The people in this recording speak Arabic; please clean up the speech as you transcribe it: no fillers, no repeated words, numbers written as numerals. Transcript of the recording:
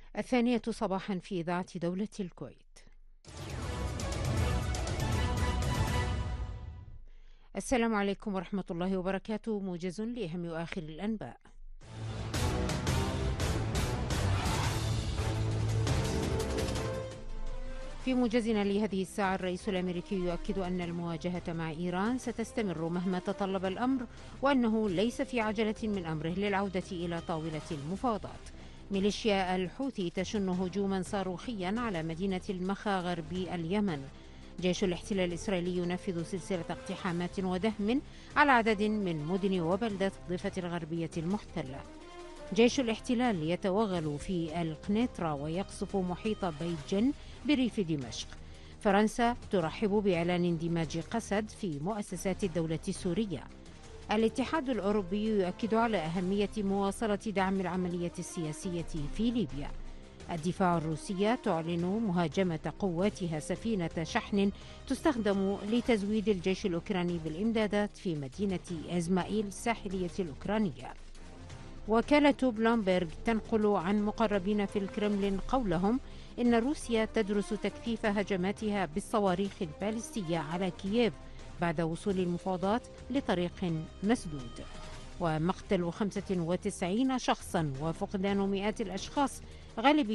الثانية صباحا في إذاعة دولة الكويت. السلام عليكم ورحمة الله وبركاته. موجز لأهم وآخر الأنباء. في موجزنا لهذه الساعة، الرئيس الأمريكي يؤكد أن المواجهة مع إيران ستستمر مهما تطلب الأمر، وأنه ليس في عجلة من أمره للعودة إلى طاولة المفاوضات. ميليشيا الحوثي تشن هجوما صاروخيا على مدينة المخا غربي اليمن. جيش الاحتلال الإسرائيلي ينفذ سلسلة اقتحامات ودهم على عدد من مدن وبلدات الضفة الغربية المحتلة. جيش الاحتلال يتوغل في القنيطرة ويقصف محيط بيت جن بريف دمشق. فرنسا ترحب بإعلان اندماج قسد في مؤسسات الدولة السورية. الاتحاد الأوروبي يؤكد على أهمية مواصلة دعم العملية السياسية في ليبيا. الدفاع الروسية تعلن مهاجمة قواتها سفينة شحن تستخدم لتزويد الجيش الأوكراني بالإمدادات في مدينة إزماعيل الساحلية الأوكرانية. وكالة بلومبرغ تنقل عن مقربين في الكرملين قولهم إن روسيا تدرس تكثيف هجماتها بالصواريخ البالستية على كييف بعد وصول المفاوضات لطريق مسدود. ومقتل 95 شخصا وفقدان مئات الأشخاص غالبية